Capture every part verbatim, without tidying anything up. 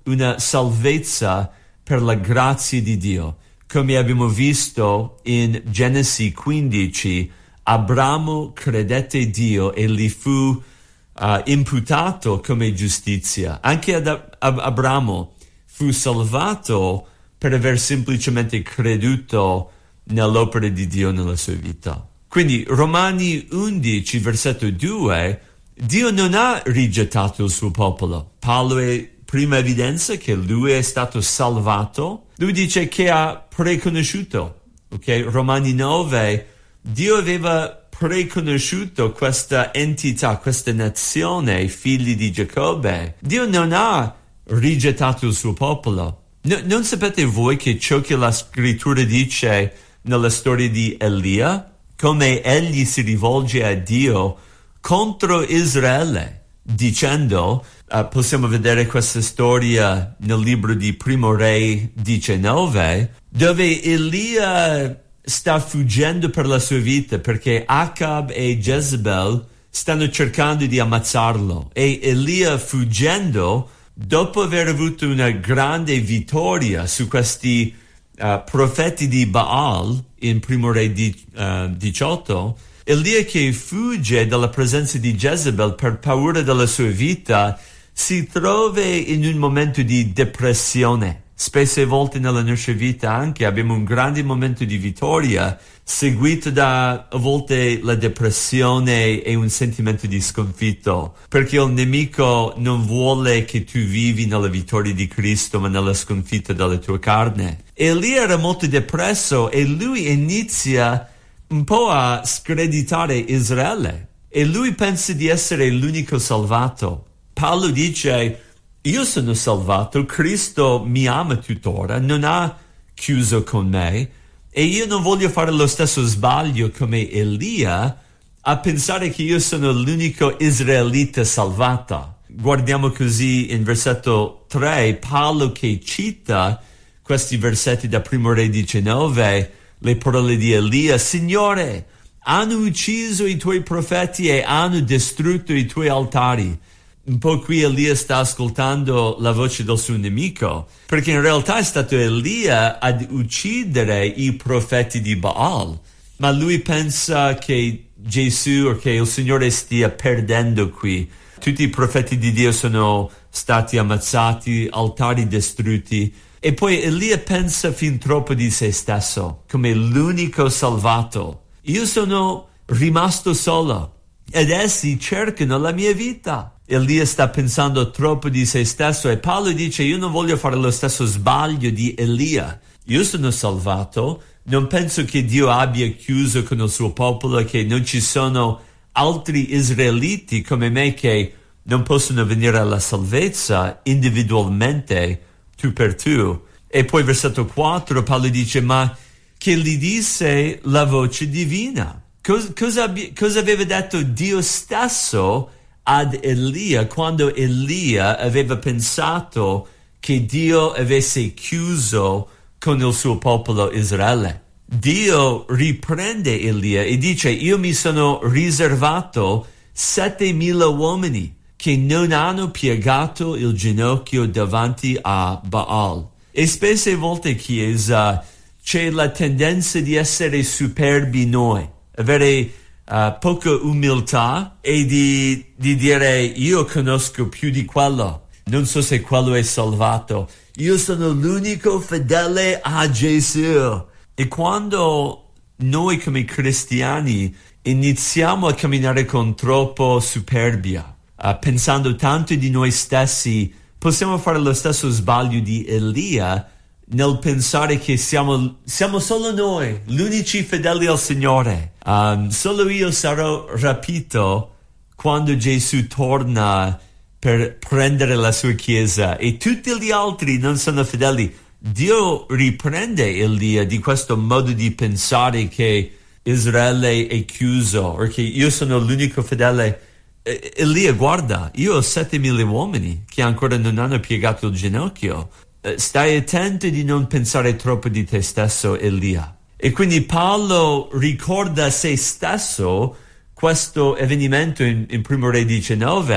una salvezza per la grazia di Dio. Come abbiamo visto in Genesi quindici, Abramo credette Dio e gli fu uh, imputato come giustizia. Anche ad Ab- Abramo fu salvato per aver semplicemente creduto nell'opera di Dio nella sua vita. Quindi Romani undici, versetto due, Dio non ha rigettato il suo popolo. Paolo è prima evidenza che lui è stato salvato. Lui dice che ha preconosciuto. Ok? Romani nove, Dio aveva preconosciuto questa entità, questa nazione, figli di Giacobbe. Dio non ha rigettato il suo popolo. No, non sapete voi che ciò che la scrittura dice nella storia di Elia, come egli si rivolge a Dio contro Israele, dicendo, uh, possiamo vedere questa storia nel libro di Primo Re diciannove, dove Elia sta fuggendo per la sua vita perché Acab e Jezebel stanno cercando di ammazzarlo, e Elia, fuggendo, dopo aver avuto una grande vittoria su questi uh, profeti di Baal in Primo Re di, uh, diciotto, Elia, che fugge dalla presenza di Jezebel per paura della sua vita, si trova in un momento di depressione. Spesse volte nella nostra vita anche abbiamo un grande momento di vittoria seguito da a volte la depressione e un sentimento di sconfitto, perché il nemico non vuole che tu vivi nella vittoria di Cristo ma nella sconfitta della tua carne. Elia era molto depresso e lui inizia un po' a screditare Israele e lui pensa di essere l'unico salvato. Paolo dice: io sono salvato, Cristo mi ama tuttora, non ha chiuso con me, e io non voglio fare lo stesso sbaglio come Elia a pensare che io sono l'unico israelita salvata. Guardiamo così in versetto tre, Paolo che cita questi versetti da Primo Re diciannove, le parole di Elia: Signore, hanno ucciso i tuoi profeti e hanno distrutto i tuoi altari. Un po' qui Elia sta ascoltando la voce del suo nemico, perché in realtà è stato Elia ad uccidere i profeti di Baal, ma lui pensa che Gesù o che il Signore stia perdendo qui. Tutti i profeti di Dio sono stati ammazzati, altari distrutti, e poi Elia pensa fin troppo di se stesso come l'unico salvato. Io sono rimasto solo ed essi cercano la mia vita. Elia sta pensando troppo di se stesso e Paolo dice: io non voglio fare lo stesso sbaglio di Elia. Io sono salvato, non penso che Dio abbia chiuso con il suo popolo e che non ci sono altri israeliti come me che non possono venire alla salvezza individualmente, tu per tu. E poi versetto quattro Paolo dice: ma che gli disse la voce divina? Cosa, cosa, cosa aveva detto Dio stesso ad Elia quando Elia aveva pensato che Dio avesse chiuso con il suo popolo Israele? Dio riprende Elia e dice: io mi sono riservato settemila uomini che non hanno piegato il ginocchio davanti a Baal. E spesse volte, Chiesa, c'è la tendenza di essere superbi noi, avere Uh, poca umiltà e di, di dire: io conosco più di quello, non so se quello è salvato, io sono l'unico fedele a Gesù. E quando noi come cristiani iniziamo a camminare con troppo superbia, uh, pensando tanto di noi stessi, possiamo fare lo stesso sbaglio di Elia nel pensare che siamo, siamo solo noi, gli unici fedeli al Signore. Um, solo io sarò rapito quando Gesù torna per prendere la sua chiesa e tutti gli altri non sono fedeli. Dio riprende Elia di questo modo di pensare che Israele è chiuso o che io sono l'unico fedele. E- Elia, guarda, io ho settemila uomini che ancora non hanno piegato il ginocchio. Stai attento di non pensare troppo di te stesso, Elia. E quindi Paolo ricorda a se stesso questo avvenimento in, in Primo Re diciannove,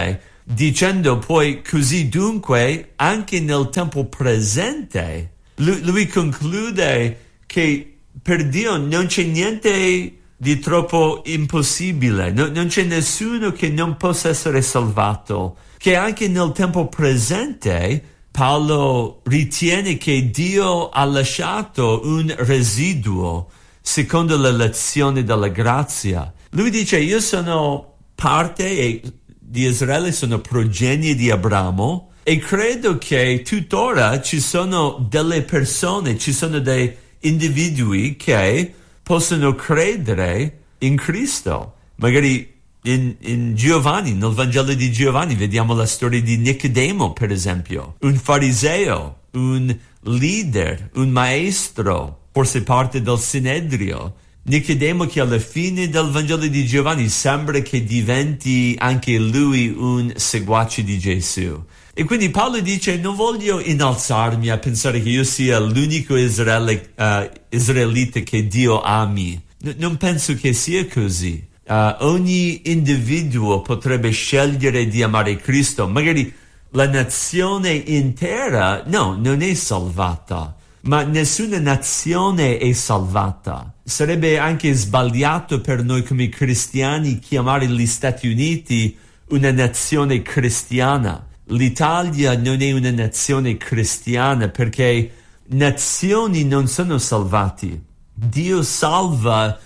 dicendo poi così dunque anche nel tempo presente. Lui, lui conclude che per Dio non c'è niente di troppo impossibile, no, non c'è nessuno che non possa essere salvato, che anche nel tempo presente Paolo ritiene che Dio ha lasciato un residuo secondo la lezione della grazia. Lui dice: io sono parte di Israele, sono progenie di Abramo e credo che tuttora ci sono delle persone, ci sono dei individui che possono credere in Cristo. Magari in, in Giovanni, nel Vangelo di Giovanni, vediamo la storia di Nicodemo, per esempio, un fariseo, un leader, un maestro, forse parte del Sinedrio. Nicodemo che alla fine del Vangelo di Giovanni sembra che diventi anche lui un seguace di Gesù. E quindi Paolo dice: non voglio innalzarmi a pensare che io sia l'unico Israele, uh, israelita che Dio ami. N- non penso che sia così. Uh, ogni individuo potrebbe scegliere di amare Cristo. Magari la nazione intera, no, non è salvata. Ma nessuna nazione è salvata. Sarebbe anche sbagliato per noi come cristiani chiamare gli Stati Uniti una nazione cristiana. L'Italia non è una nazione cristiana perché nazioni non sono salvati. Dio salva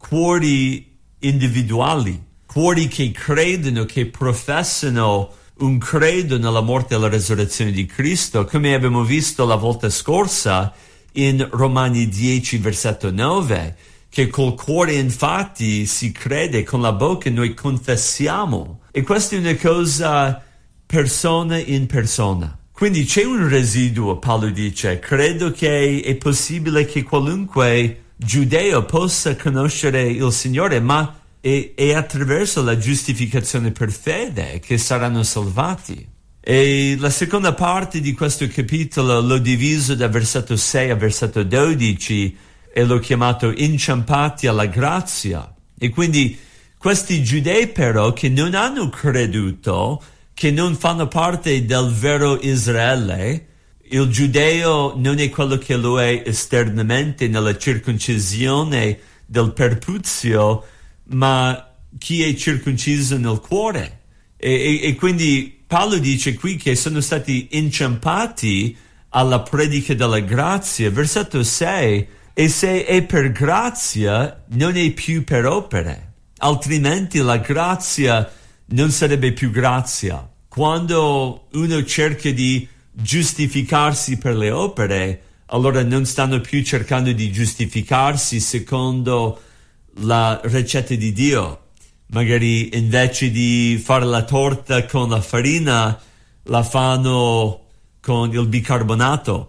cuori individuali, cuori che credono, che professano un credo nella morte e la resurrezione di Cristo, come abbiamo visto la volta scorsa in Romani dieci, versetto nove, che col cuore infatti si crede, con la bocca noi confessiamo. E questa è una cosa persona in persona. Quindi c'è un residuo, Paolo dice. Credo che è possibile che qualunque giudeo possa conoscere il Signore, ma è, è attraverso la giustificazione per fede che saranno salvati. E la seconda parte di questo capitolo l'ho diviso da versetto sei a versetto dodici e l'ho chiamato inciampati alla grazia. E quindi questi giudei però che non hanno creduto, che non fanno parte del vero Israele, il giudeo non è quello che lo è esternamente nella circoncisione del perpuzio, ma chi è circonciso nel cuore. E, e, e quindi Paolo dice qui che sono stati inciampati alla predica della grazia. Versetto sei: e se è per grazia, non è più per opere. Altrimenti la grazia non sarebbe più grazia. Quando uno cerca di giustificarsi per le opere, allora non stanno più cercando di giustificarsi secondo la ricetta di Dio. Magari invece di fare la torta con la farina, la fanno con il bicarbonato.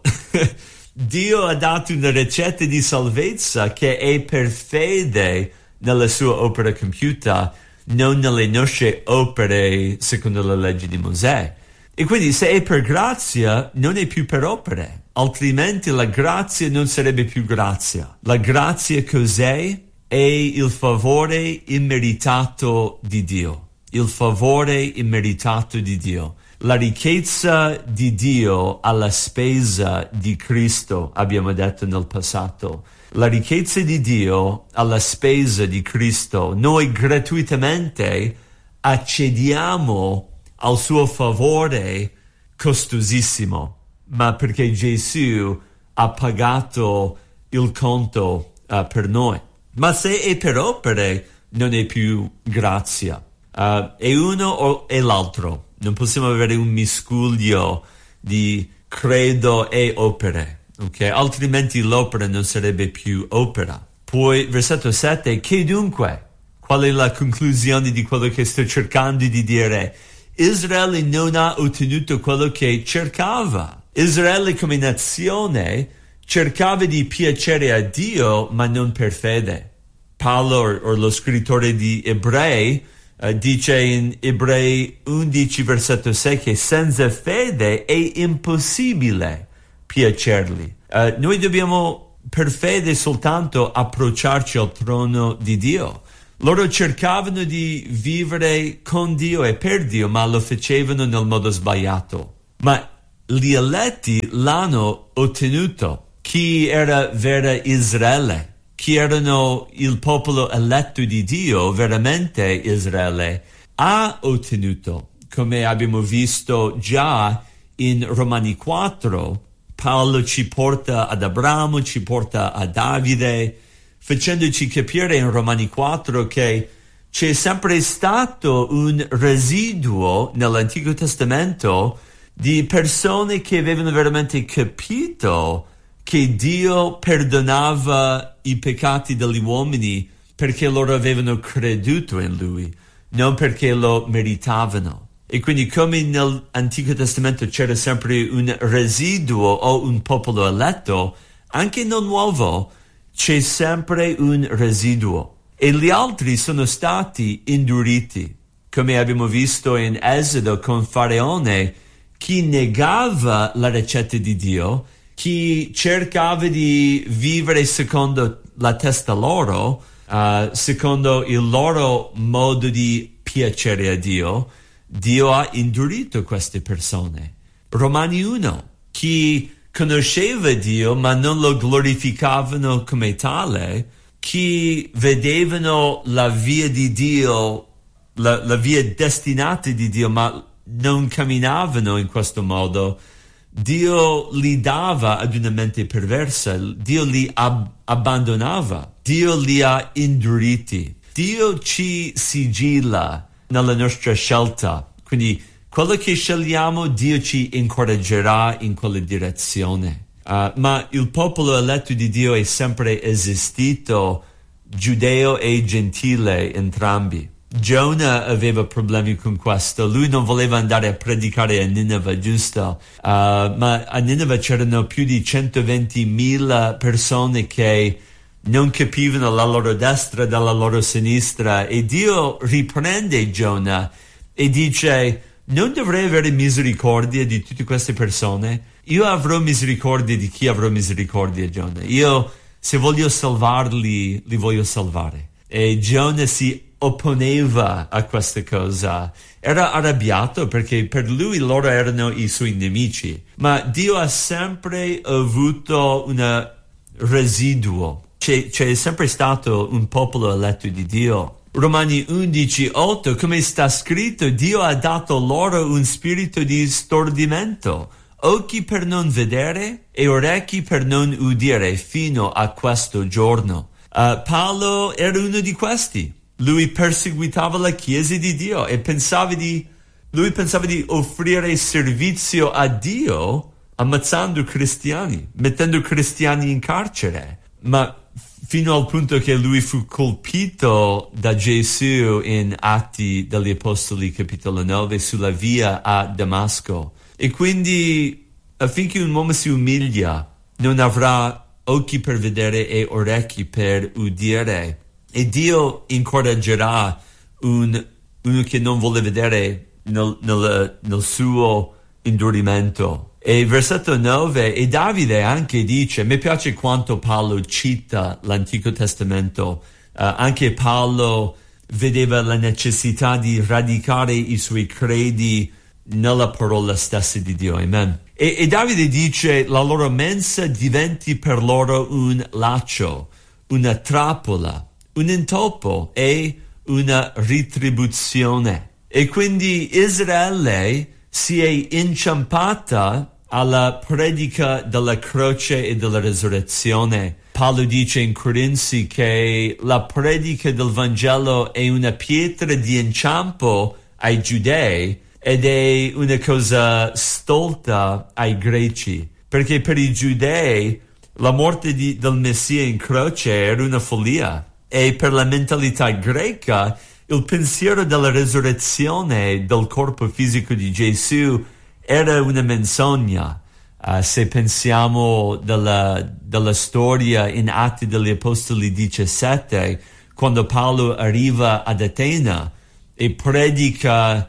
Dio ha dato una ricetta di salvezza che è per fede nella sua opera compiuta, non nelle nostre opere secondo la legge di Mosè. E quindi se è per grazia, non è più per opere, altrimenti la grazia non sarebbe più grazia. La grazia cos'è? È il favore immeritato di Dio. Il favore immeritato di Dio. La ricchezza di Dio alla spesa di Cristo, abbiamo detto nel passato. La ricchezza di Dio alla spesa di Cristo. Noi gratuitamente accediamo al suo favore costosissimo, ma perché Gesù ha pagato il conto uh, per noi. Ma se è per opere, non è più grazia. Uh, è uno o è l'altro. Non possiamo avere un miscuglio di credo e opere. Okay? Altrimenti l'opera non sarebbe più opera. Poi, versetto sette, che dunque? Qual è la conclusione di quello che sto cercando di dire? Israele non ha ottenuto quello che cercava. Israele come nazione cercava di piacere a Dio, ma non per fede. Paolo, o, o lo scrittore di Ebrei, uh, dice in Ebrei undici, versetto sei, che senza fede è impossibile piacerli. Uh, noi dobbiamo per fede soltanto approcciarci al trono di Dio. Loro cercavano di vivere con Dio e per Dio, ma lo facevano nel modo sbagliato. Ma gli eletti l'hanno ottenuto. Chi era vera Israele, chi erano il popolo eletto di Dio, veramente Israele, ha ottenuto, come abbiamo visto già in Romani quattro, Paolo ci porta ad Abramo, ci porta a Davide, facendoci capire in Romani quattro che c'è sempre stato un residuo nell'Antico Testamento di persone che avevano veramente capito che Dio perdonava i peccati degli uomini perché loro avevano creduto in Lui, non perché lo meritavano. E quindi come nell'Antico Testamento c'era sempre un residuo o un popolo eletto, anche nel Nuovo c'è sempre un residuo. E gli altri sono stati induriti. Come abbiamo visto in Esodo con Faraone, chi negava la ricetta di Dio, chi cercava di vivere secondo la testa loro, uh, secondo il loro modo di piacere a Dio, Dio ha indurito queste persone. Romani uno, chi conosceva Dio ma non lo glorificavano come tale, chi vedevano la via di Dio, la, la via destinata di Dio, ma non camminavano in questo modo, Dio li dava ad una mente perversa, Dio li ab- abbandonava, Dio li ha induriti. Dio ci sigilla nella nostra scelta, quindi quello che scegliamo Dio ci incoraggerà in quella direzione. Uh, ma il popolo eletto di Dio è sempre esistito, giudeo e gentile entrambi. Giona aveva problemi con questo, lui non voleva andare a predicare a Nineve, giusto? Uh, ma a Nineve c'erano più di centoventimila persone che non capivano la loro destra dalla loro sinistra, e Dio riprende Giona e dice: non dovrei avere misericordia di tutte queste persone? Io avrò misericordia di chi avrò misericordia, Giona. Io, se voglio salvarli, li voglio salvare. E Giona si opponeva a questa cosa. Era arrabbiato perché per lui loro erano i suoi nemici. Ma Dio ha sempre avuto un residuo. C'è, c'è sempre stato un popolo eletto di Dio. Romani undici otto, come sta scritto, Dio ha dato loro un spirito di stordimento, occhi per non vedere e orecchi per non udire fino a questo giorno. Uh, Paolo era uno di questi. Lui perseguitava la Chiesa di Dio e pensava di, lui pensava di offrire servizio a Dio ammazzando cristiani, mettendo cristiani in carcere. Ma fino al punto che lui fu colpito da Gesù in Atti degli Apostoli capitolo nove sulla via a Damasco. E quindi affinché un uomo si umilia non avrà occhi per vedere e orecchi per udire, e Dio incoraggerà un, uno che non vuole vedere nel, nel, nel suo indurimento. E versetto nove, e Davide anche dice, mi piace quanto Paolo cita l'Antico Testamento, uh, anche Paolo vedeva la necessità di radicare i suoi credi nella parola stessa di Dio, amen. E, e Davide dice, la loro mensa diventi per loro un laccio, una trappola, un intoppo e una retribuzione. E quindi Israele si è inciampata alla predica della croce e della resurrezione. Paolo dice in Corinzi che la predica del Vangelo è una pietra di inciampo ai giudei ed è una cosa stolta ai greci, perché per i giudei la morte di, del Messia in croce era una follia, e per la mentalità greca il pensiero della resurrezione del corpo fisico di Gesù era una menzogna. Uh, se pensiamo della, della storia in Atti degli Apostoli diciassette, quando Paolo arriva ad Atene e predica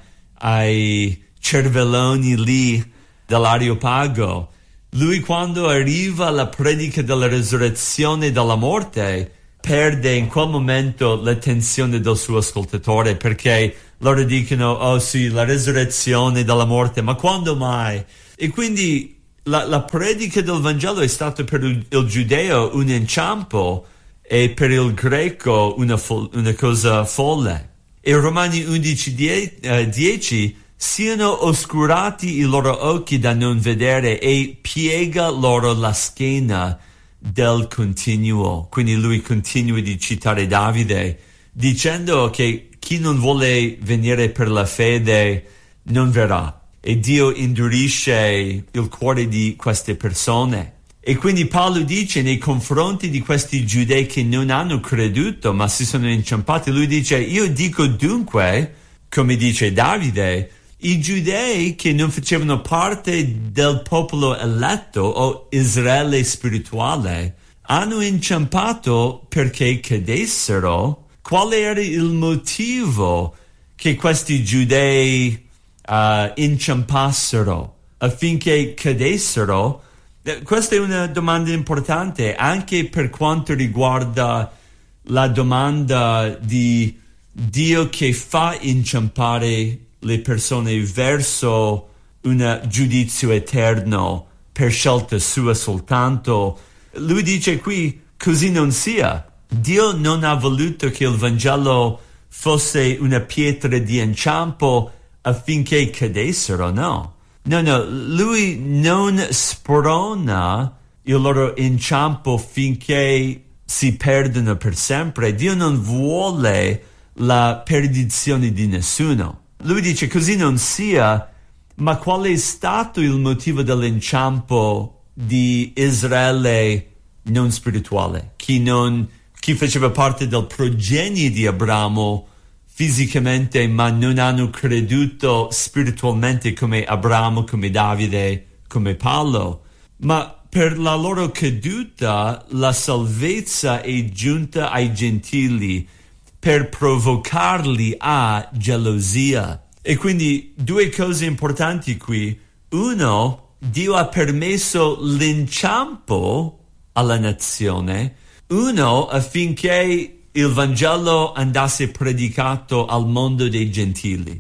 ai cervelloni lì dell'Areopago, lui quando arriva alla predica della resurrezione dalla morte perde in quel momento l'attenzione del suo ascoltatore, perché loro dicono, oh sì, la resurrezione dalla morte, ma quando mai? E quindi la, la predica del Vangelo è stata per il, il giudeo un inciampo e per il greco una, fo- una cosa folle. E Romani undici dieci, siano oscurati i loro occhi da non vedere e piega loro la schiena del continuo. Quindi lui continua di citare Davide, dicendo che chi non vuole venire per la fede non verrà. E Dio indurisce il cuore di queste persone. E quindi Paolo dice nei confronti di questi giudei che non hanno creduto ma si sono inciampati, lui dice, io dico dunque, come dice Davide, i giudei che non facevano parte del popolo eletto o Israele spirituale hanno inciampato perché cadessero. Qual era il motivo che questi giudei uh, inciampassero affinché cadessero? Questa è una domanda importante anche per quanto riguarda la domanda di Dio che fa inciampare le persone verso un giudizio eterno per scelta sua soltanto. Lui dice qui, così non sia. Dio non ha voluto che il Vangelo fosse una pietra di inciampo affinché cadessero, no. No, no, lui non sprona il loro inciampo finché si perdono per sempre. Dio non vuole la perdizione di nessuno. Lui dice così non sia, ma qual è stato il motivo dell'inciampo di Israele non spirituale? Chi non, chi faceva parte del progenie di Abramo fisicamente, ma non hanno creduto spiritualmente come Abramo, come Davide, come Paolo. Ma per la loro caduta, la salvezza è giunta ai gentili per provocarli a gelosia. E quindi due cose importanti qui. Uno, Dio ha permesso l'inciampo alla nazione. Uno, affinché il Vangelo andasse predicato al mondo dei gentili.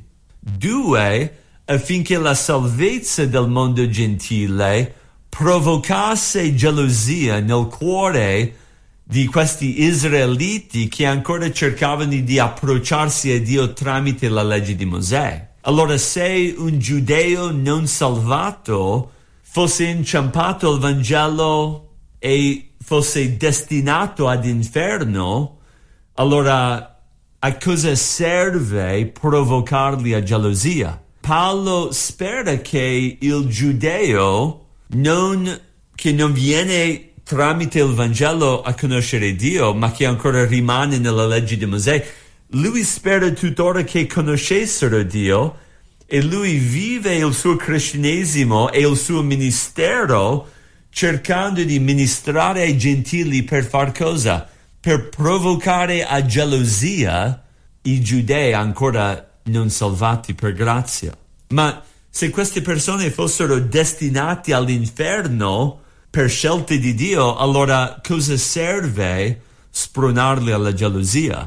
Due, affinché la salvezza del mondo gentile provocasse gelosia nel cuore di questi israeliti che ancora cercavano di approcciarsi a Dio tramite la legge di Mosè. Allora, se un giudeo non salvato fosse inciampato al Vangelo e fosse destinato ad inferno, allora a cosa serve provocarli a gelosia? Paolo spera che il giudeo non, che non viene tramite il Vangelo a conoscere Dio, ma che ancora rimane nella legge di Mosè, lui spera tuttora che conoscessero Dio e lui vive il suo cristianesimo e il suo ministero cercando di ministrare ai gentili per far cosa? Per provocare a gelosia i giudei ancora non salvati per grazia. Ma se queste persone fossero destinate all'inferno per scelte di Dio, allora cosa serve spronarli alla gelosia?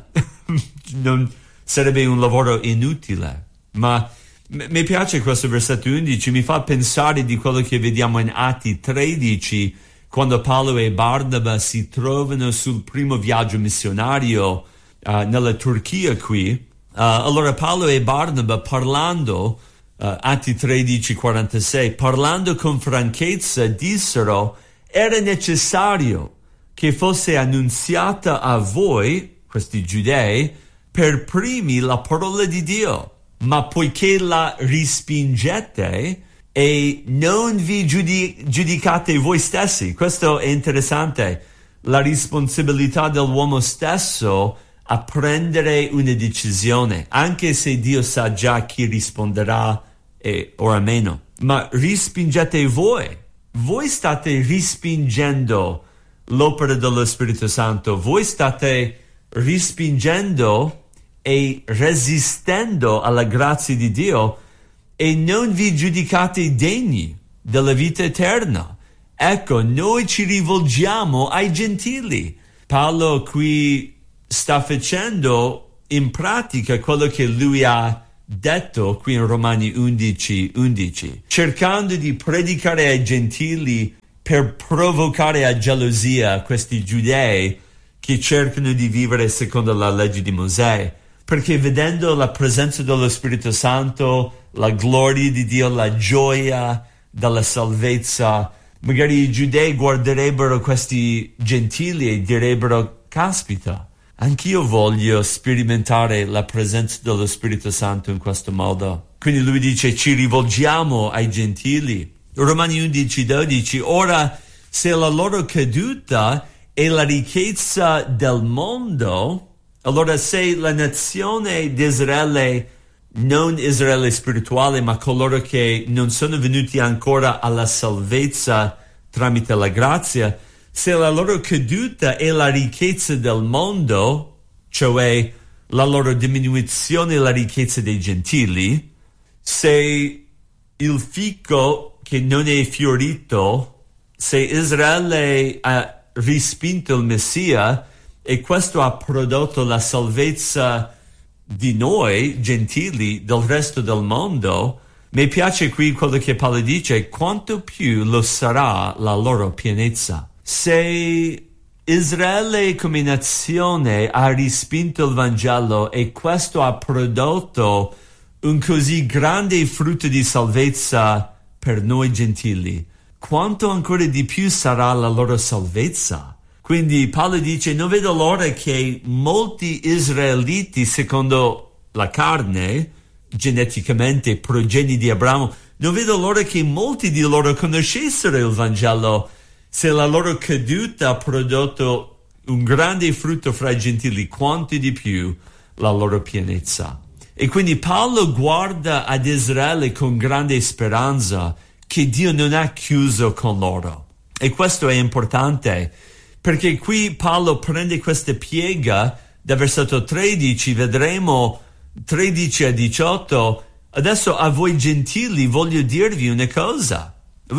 Non sarebbe un lavoro inutile. Ma m- mi piace questo versetto undici, mi fa pensare di quello che vediamo in Atti tredici, quando Paolo e Barnaba si trovano sul primo viaggio missionario uh, nella Turchia qui. Uh, allora Paolo e Barnaba parlando, uh, Atti tredici quarantasei, parlando con franchezza dissero: era necessario che fosse annunziata a voi, questi giudei, per primi la parola di Dio, ma poiché la respingete e non vi giudi- giudicate voi stessi. Questo è interessante, la responsabilità dell'uomo stesso a prendere una decisione, anche se Dio sa già chi risponderà e ora meno. Ma respingete voi, voi state respingendo l'opera dello Spirito Santo, voi state respingendo e resistendo alla grazia di Dio e non vi giudicate degni della vita eterna. Ecco, noi ci rivolgiamo ai gentili. Paolo qui sta facendo in pratica quello che lui ha detto qui in Romani undici undici, cercando di predicare ai gentili per provocare a gelosia questi giudei che cercano di vivere secondo la legge di Mosè, perché vedendo la presenza dello Spirito Santo, la gloria di Dio, la gioia della salvezza, magari i giudei guarderebbero questi gentili e direbbero: caspita, anch'io voglio sperimentare la presenza dello Spirito Santo in questo modo. Quindi lui dice: ci rivolgiamo ai gentili. Romani undici dodici, ora se la loro caduta è la ricchezza del mondo, allora se la nazione di Israele, non Israele spirituale, ma coloro che non sono venuti ancora alla salvezza tramite la grazia, se la loro caduta è la ricchezza del mondo, cioè la loro diminuzione è la ricchezza dei gentili, se il fico che non è fiorito, se Israele ha respinto il Messia e questo ha prodotto la salvezza di noi, gentili, del resto del mondo, mi piace qui quello che Paolo dice: quanto più lo sarà la loro pienezza. Se Israele come nazione ha respinto il Vangelo e questo ha prodotto un così grande frutto di salvezza per noi gentili, quanto ancora di più sarà la loro salvezza. Quindi Paolo dice: non vedo l'ora che molti israeliti, secondo la carne, geneticamente progenie di Abramo, non vedo l'ora che molti di loro conoscessero il Vangelo, se la loro caduta ha prodotto un grande frutto fra i gentili, quanto di più la loro pienezza. E quindi Paolo guarda ad Israele con grande speranza che Dio non ha chiuso con loro. E questo è importante, perché qui Paolo prende questa piega da versetto tredici, vedremo tredici a diciotto. Adesso a voi gentili voglio dirvi una cosa.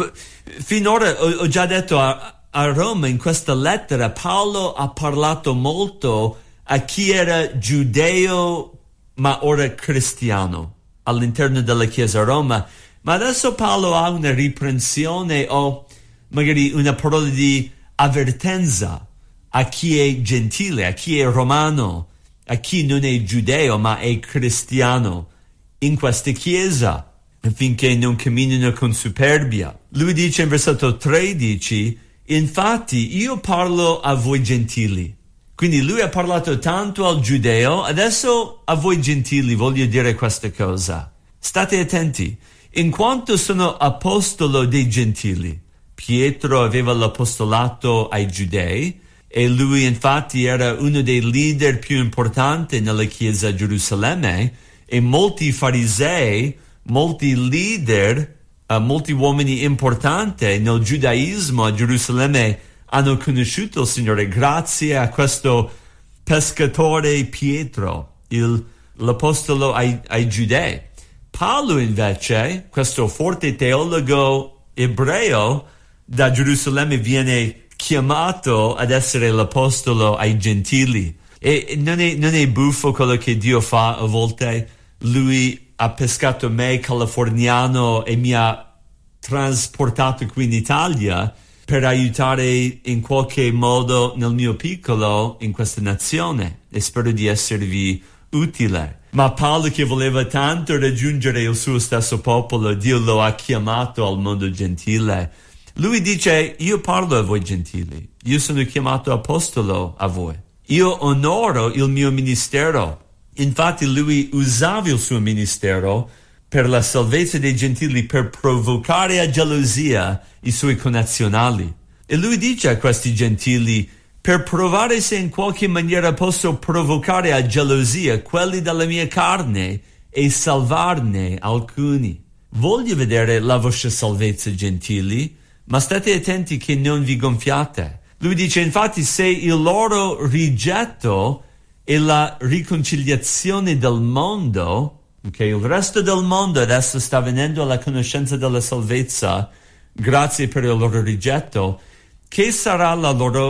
Finora ho, ho già detto a, a Roma, in questa lettera, Paolo ha parlato molto a chi era giudeo ma ora cristiano all'interno della Chiesa a Roma. Ma adesso Paolo ha una riprensione o magari una parola di avvertenza a chi è gentile, a chi è romano, a chi non è giudeo ma è cristiano in questa Chiesa, affinché non camminino con superbia. Lui dice in versetto tredici: infatti io parlo a voi gentili. Quindi lui ha parlato tanto al giudeo, adesso a voi gentili voglio dire questa cosa. State attenti. In quanto sono apostolo dei gentili, Pietro aveva l'apostolato ai giudei e lui infatti era uno dei leader più importanti nella Chiesa a Gerusalemme, e molti farisei, molti leader, uh, molti uomini importanti nel giudaismo a Gerusalemme hanno conosciuto il Signore grazie a questo pescatore Pietro, il, l'apostolo ai, ai giudei. Paolo invece, questo forte teologo ebreo da Gerusalemme, viene chiamato ad essere l'apostolo ai gentili. E non è, non è buffo quello che Dio fa a volte? Lui ha pescato me, californiano, e mi ha trasportato qui in Italia per aiutare in qualche modo nel mio piccolo in questa nazione, e spero di esservi utile. Ma Paolo, che voleva tanto raggiungere il suo stesso popolo, Dio lo ha chiamato al mondo gentile. Lui dice: io parlo a voi gentili, io sono chiamato apostolo a voi, io onoro il mio ministero. Infatti lui usava il suo ministero per la salvezza dei gentili, per provocare a gelosia i suoi connazionali. E lui dice a questi gentili: per provare se in qualche maniera posso provocare a gelosia quelli della mia carne e salvarne alcuni. Voglio vedere la vostra salvezza, gentili, ma state attenti che non vi gonfiate. Lui dice infatti: se il loro rigetto è la riconciliazione del mondo, ok, il resto del mondo adesso sta venendo alla conoscenza della salvezza grazie per il loro rigetto, che sarà la loro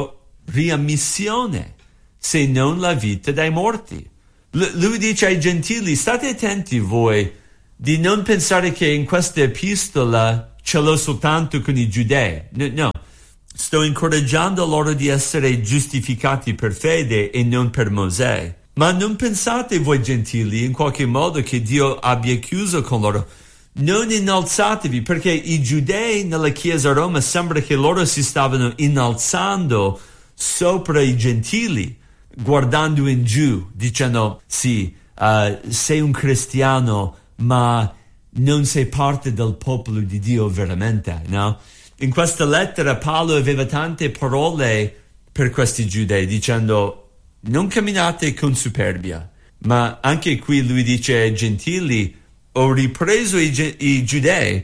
riammissione, se non la vita dai morti. L- lui dice ai gentili, state attenti voi di non pensare che in questa epistola ce l'ho soltanto con i giudei. No, no, sto incoraggiando loro di essere giustificati per fede e non per Mosè. Ma non pensate voi gentili in qualche modo che Dio abbia chiuso con loro. Non innalzatevi, perché i giudei nella Chiesa a Roma sembra che loro si stavano innalzando sopra i gentili, guardando in giù, dicendo sì, uh, sei un cristiano, ma non sei parte del popolo di Dio veramente, no? In questa lettera Paolo aveva tante parole per questi giudei, dicendo non camminate con superbia, ma anche qui lui dice ai gentili, ho ripreso i, i giudei,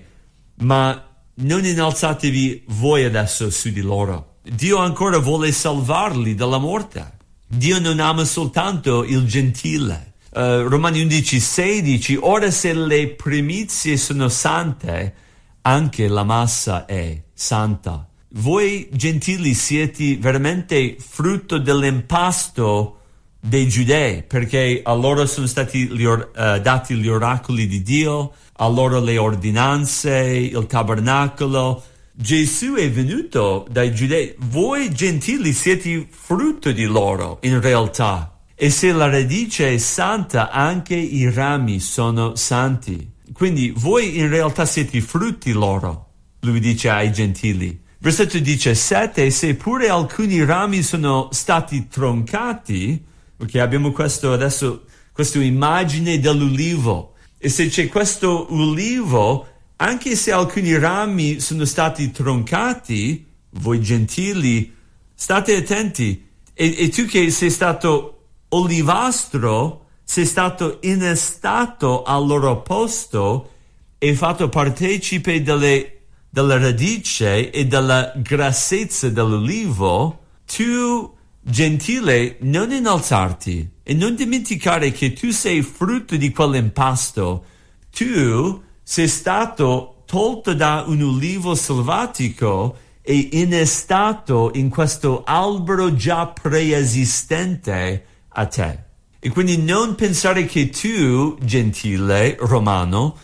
ma non innalzatevi voi adesso su di loro. Dio ancora vuole salvarli dalla morte. Dio non ama soltanto il gentile. Uh, Romani undici sedici, ora se le primizie sono sante, anche la massa è santa. Voi gentili siete veramente frutto dell'impasto dei giudei, perché a loro sono stati gli or- uh, dati gli oracoli di Dio, a loro le ordinanze, il tabernacolo. Gesù è venuto dai giudei. Voi gentili siete frutto di loro, in realtà. E se la radice è santa, anche i rami sono santi. Quindi voi in realtà siete frutti loro, lui dice ai gentili. Versetto diciassette, seppure alcuni rami sono stati troncati, ok, abbiamo questo adesso, questa immagine dell'ulivo. E se c'è questo ulivo, anche se alcuni rami sono stati troncati, voi gentili, state attenti. E, e tu che sei stato olivastro, sei stato innestato al loro posto e fatto partecipe delle, della radice e della grassezza dell'ulivo, tu, gentile, non innalzarti e non dimenticare che tu sei frutto di quell'impasto. Tu sei stato tolto da un ulivo selvatico e innestato in questo albero già preesistente a te. E quindi non pensare che tu, gentile romano,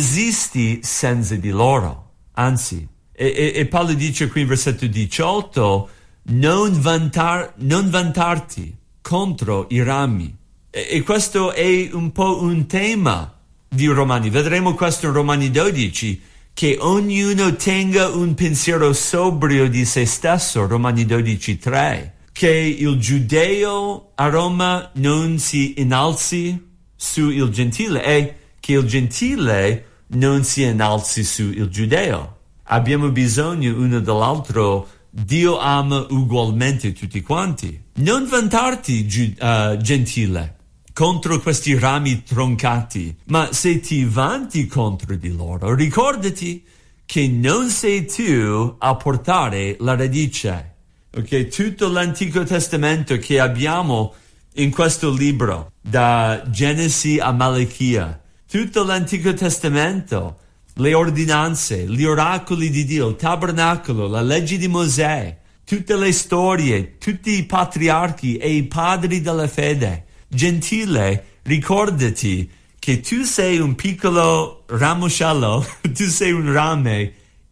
esisti senza di loro. Anzi, e, e, e Paolo dice qui in versetto diciotto, non, vantar, non vantarti contro i rami. E, e questo è un po' un tema di Romani. Vedremo questo in Romani dodici, che ognuno tenga un pensiero sobrio di se stesso, Romani dodici tre. Che il giudeo a Roma non si innalzi su il gentile e che il gentile non si innalzi su il giudeo. Abbiamo bisogno uno dell'altro. Dio ama ugualmente tutti quanti. Non vantarti, gi- uh, gentile, contro questi rami troncati, ma se ti vanti contro di loro, ricordati che non sei tu a portare la radice. Ok, tutto l'Antico Testamento che abbiamo in questo libro, da Genesi a Malachia, tutto l'Antico Testamento, le ordinanze, gli oracoli di Dio, il tabernacolo, la legge di Mosè, tutte le storie, tutti i patriarchi e i padri della fede. Gentile, ricordati che tu sei un piccolo ramoscello, tu sei un rame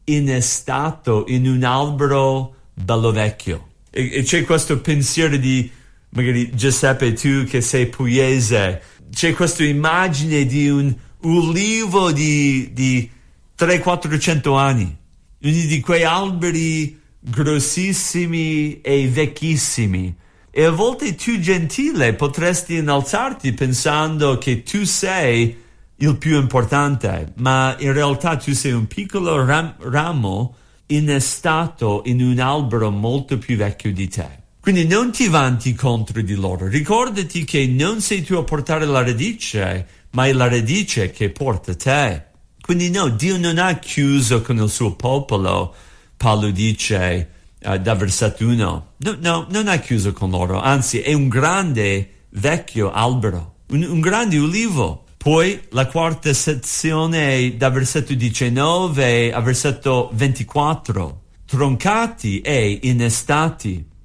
innestato in un albero bello vecchio. E, e c'è questo pensiero di, magari Giuseppe, tu che sei pugliese, c'è questa immagine di un ulivo di, di trecento quattrocento anni, uno di quei alberi grossissimi e vecchissimi. E a volte tu, gentile, potresti innalzarti pensando che tu sei il più importante, ma in realtà tu sei un piccolo ram- ramo innestato in un albero molto più vecchio di te. Quindi non ti vanti contro di loro. Ricordati che non sei tu a portare la radice, ma è la radice che porta te. Quindi no, Dio non ha chiuso con il suo popolo, Paolo dice uh, da versetto uno. No, no, non ha chiuso con loro, anzi è un grande vecchio albero, un, un grande ulivo. Poi la quarta sezione da versetto diciannove a versetto ventiquattro. Troncati e innestati.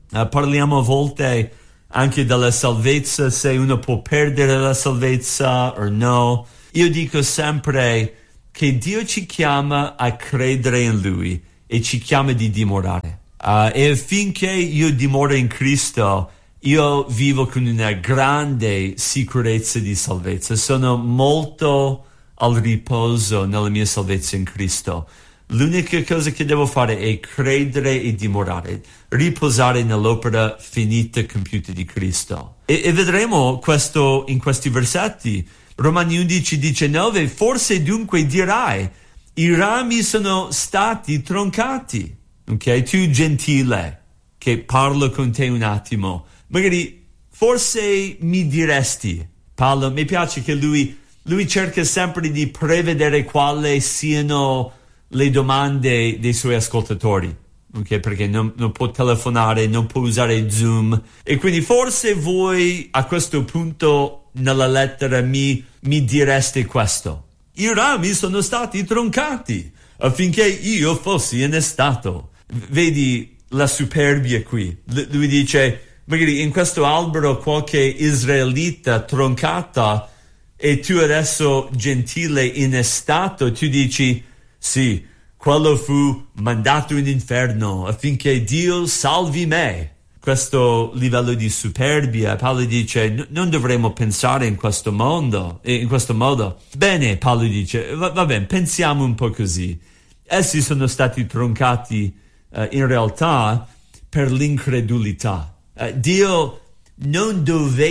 Uh, parliamo a volte anche della salvezza, se uno può perdere la salvezza o no. Io dico sempre che Dio ci chiama a credere in Lui e ci chiama di dimorare. Uh, e finché io dimoro in Cristo, io vivo con una grande sicurezza di salvezza. Sono molto al riposo nella mia salvezza in Cristo. L'unica cosa che devo fare è credere e dimorare, riposare nell'opera finita compiuta di Cristo. E, e vedremo questo in questi versetti. Romani undici diciannove, forse dunque dirai, i rami sono stati troncati. Ok, tu gentile, che parlo con te un attimo, magari forse mi diresti, Paolo, mi piace che lui, lui cerca sempre di prevedere quali siano le domande dei suoi ascoltatori, ok, perché non, non può telefonare, non può usare Zoom, e quindi forse voi a questo punto nella lettera mi, mi direste questo. I rami sono stati troncati affinché io fossi innestato. Vedi la superbia qui. L- lui dice, magari in questo albero qualche israelita troncata e tu adesso gentile innestato, tu dici, sì, quello fu mandato in inferno affinché Dio salvi me. Questo livello di superbia, Paolo dice, n- non dovremmo pensare in questo mondo, in questo modo. Bene, Paolo dice, va, va bene, pensiamo un po' così. Essi sono stati troncati uh, in realtà per l'incredulità. Uh, Dio non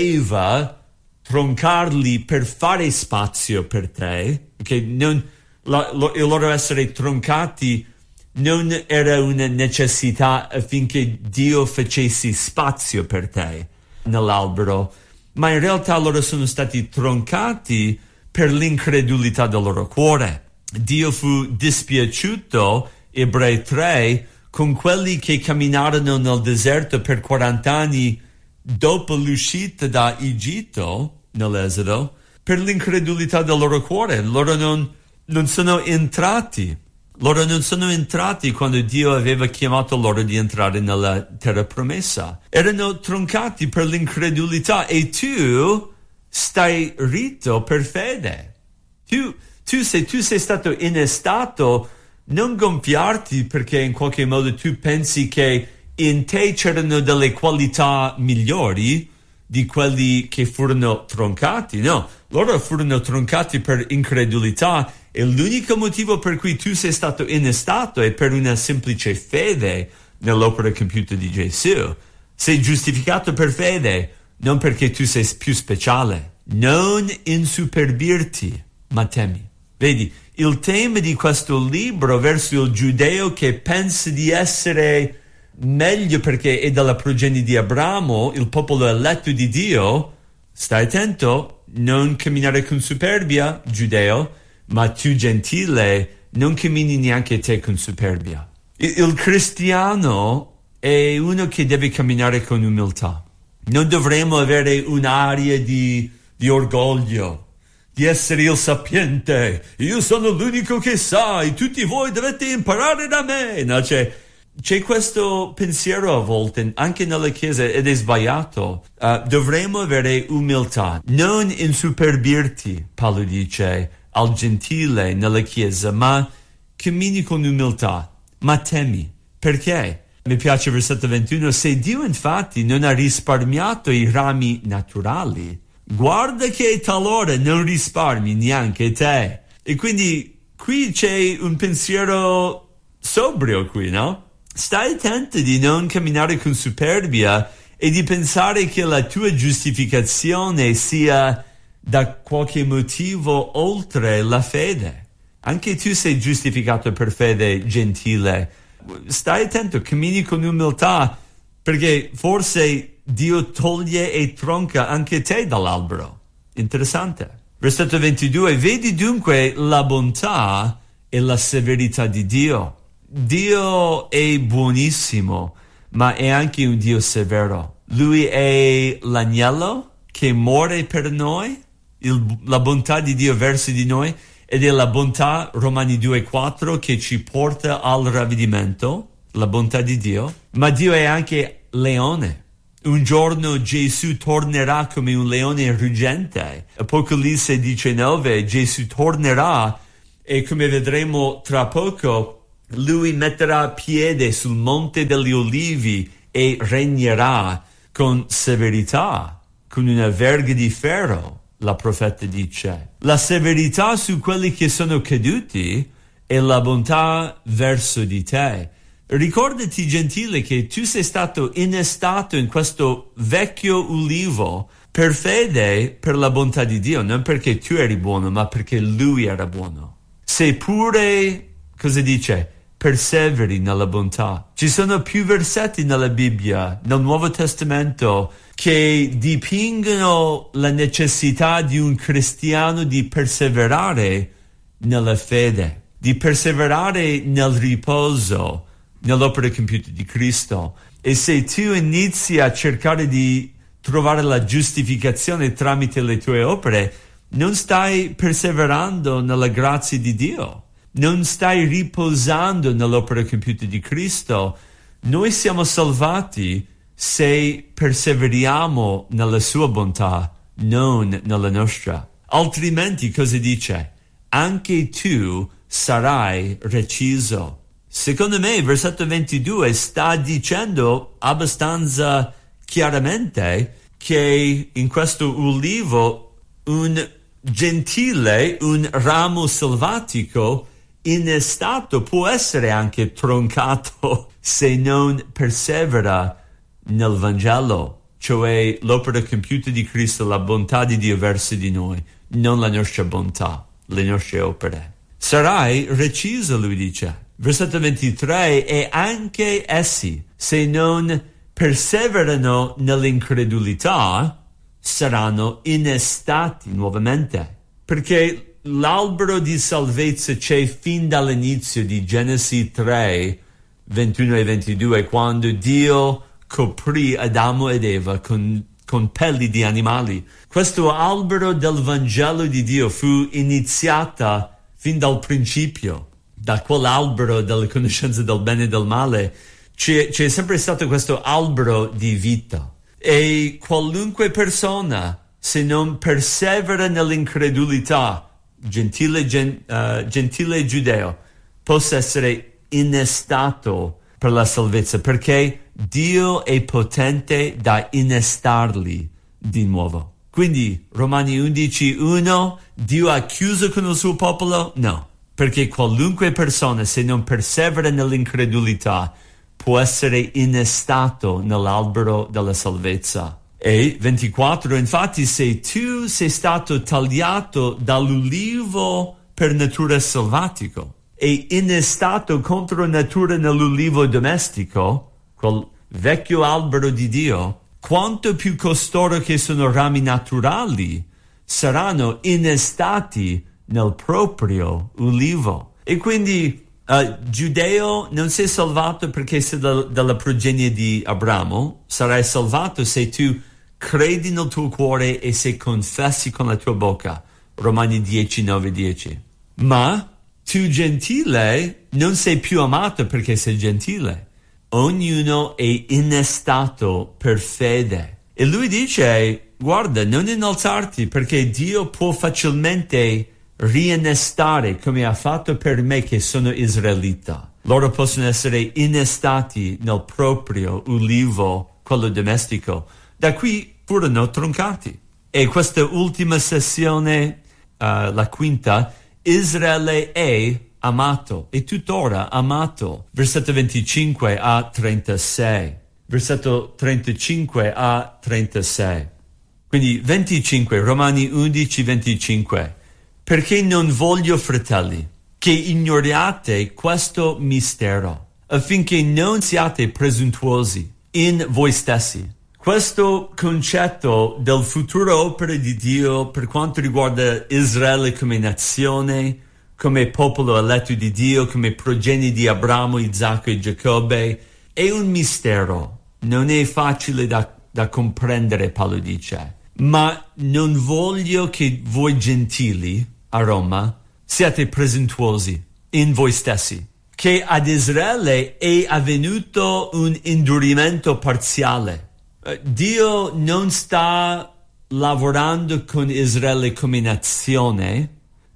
doveva troncarli per fare spazio per te, okay? Non, la, lo, il loro essere troncati non era una necessità affinché Dio facesse spazio per te nell'albero, ma in realtà loro sono stati troncati per l'incredulità del loro cuore. Dio fu dispiaciuto, Ebrei tre, con quelli che camminarono nel deserto per quaranta anni dopo l'uscita da Egitto, nell'Esodo, per l'incredulità del loro cuore. Loro non, non sono entrati. Loro non sono entrati quando Dio aveva chiamato loro di entrare nella terra promessa. Erano troncati per l'incredulità e tu stai ritto per fede. Tu, tu, se tu sei stato innestato, non gonfiarti perché in qualche modo tu pensi che in te c'erano delle qualità migliori di quelli che furono troncati. No, loro furono troncati per incredulità e l'unico motivo per cui tu sei stato innestato è per una semplice fede nell'opera compiuta di Gesù. Sei giustificato per fede, non perché tu sei più speciale. Non insuperbirti, ma temi. Vedi, il tema di questo libro verso il giudeo che pensa di essere meglio perché è dalla progenie di Abramo, il popolo eletto di Dio, stai attento, non camminare con superbia, giudeo, ma tu gentile, non cammini neanche te con superbia. Il, il cristiano è uno che deve camminare con umiltà. Non dovremmo avere un'aria di, di orgoglio, di essere il sapiente. Io sono l'unico che sa e tutti voi dovete imparare da me. No, c'è, c'è questo pensiero a volte, anche nella Chiesa, ed è sbagliato. Uh, dovremmo avere umiltà, non insuperbirti, Paolo dice, al gentile nella Chiesa, ma cammini con umiltà, ma temi. Perché? Mi piace il versetto ventuno, se Dio infatti non ha risparmiato i rami naturali, guarda che talora non risparmi neanche te. E quindi qui c'è un pensiero sobrio qui, no? Stai attento di non camminare con superbia e di pensare che la tua giustificazione sia da qualche motivo oltre la fede. Anche tu sei giustificato per fede, gentile. Stai attento, cammini con umiltà, perché forse Dio toglie e tronca anche te dall'albero. Interessante. Versetto ventidue, vedi dunque la bontà e la severità di Dio. Dio è buonissimo, ma è anche un Dio severo. Lui è l'agnello che muore per noi, il, la bontà di Dio verso di noi, ed è la bontà, Romani due quattro, che ci porta al ravvedimento, la bontà di Dio. Ma Dio è anche leone. Un giorno Gesù tornerà come un leone ruggente. Apocalisse diciannove, Gesù tornerà e come vedremo tra poco, lui metterà piede sul monte degli Olivi e regnerà con severità, con una verga di ferro, la profeta dice. La severità su quelli che sono caduti e la bontà verso di te. Ricordati, gentile, che tu sei stato innestato in questo vecchio ulivo per fede, per la bontà di Dio, non perché tu eri buono, ma perché Lui era buono. Sei pure, cosa dice? Perseveri nella bontà. Ci sono più versetti nella Bibbia, nel Nuovo Testamento, che dipingono la necessità di un cristiano di perseverare nella fede, di perseverare nel riposo, nell'opera compiuta di Cristo. E se tu inizi a cercare di trovare la giustificazione tramite le tue opere, non stai perseverando nella grazia di Dio, non stai riposando nell'opera compiuta di Cristo. Noi siamo salvati se perseveriamo nella sua bontà, non nella nostra. Altrimenti, cosa dice? Anche tu sarai reciso. Secondo me, il versetto ventidue sta dicendo abbastanza chiaramente che in questo ulivo un gentile, un ramo selvatico innestato può essere anche troncato se non persevera nel Vangelo, cioè l'opera compiuta di Cristo, la bontà di Dio verso di noi, non la nostra bontà, le nostre opere. Sarai reciso, lui dice. Versetto ventitré, e anche essi, se non perseverano nell'incredulità, saranno innestati nuovamente. Perché l'albero di salvezza c'è fin dall'inizio di Genesi tre, ventuno e ventidue, quando Dio coprì Adamo ed Eva con, con pelli di animali. Questo albero del Vangelo di Dio fu iniziata fin dal principio. Da quell'albero della conoscenza del bene e del male c'è, c'è sempre stato questo albero di vita. E qualunque persona, se non persevera nell'incredulità, gentile, gen, uh, gentile giudeo, possa essere innestato per la salvezza, perché Dio è potente da innestarli di nuovo. Quindi, Romani undici uno, Dio ha chiuso con il suo popolo? No. Perché qualunque persona, se non persevera nell'incredulità, può essere innestato nell'albero della salvezza. E ventiquattro, infatti, se tu sei stato tagliato dall'ulivo per natura selvatico e innestato contro natura nell'ulivo domestico, quel vecchio albero di Dio, quanto più costoro che sono rami naturali saranno innestati nel proprio ulivo. E quindi uh, giudeo non sei salvato perché sei da, dalla progenie di Abramo, sarai salvato se tu credi nel tuo cuore e se confessi con la tua bocca. Romani dieci, nove, dieci. Ma tu gentile non sei più amato perché sei gentile. Ognuno è innestato per fede. E lui dice, guarda, non innalzarti perché Dio può facilmente rinnestare come ha fatto per me che sono israelita. Loro possono essere innestati nel proprio ulivo, quello domestico. Da qui furono troncati. E questa ultima sessione, uh, la quinta, Israele è amato, e tuttora amato. Versetto venticinque a trentasei. Versetto trentacinque a trentasei. Quindi venticinque, Romani undici, venticinque. Perché non voglio, fratelli, che ignoriate questo mistero, affinché non siate presuntuosi in voi stessi. Questo concetto del futuro opera di Dio per quanto riguarda Israele come nazione, come popolo eletto di Dio, come progenie di Abramo, Isacco e Giacobbe, è un mistero. Non è facile da, da comprendere, Paolo dice. Ma non voglio che voi gentili a Roma siate presuntuosi in voi stessi, che ad Israele è avvenuto un indurimento parziale. Dio non sta lavorando con Israele come nazione,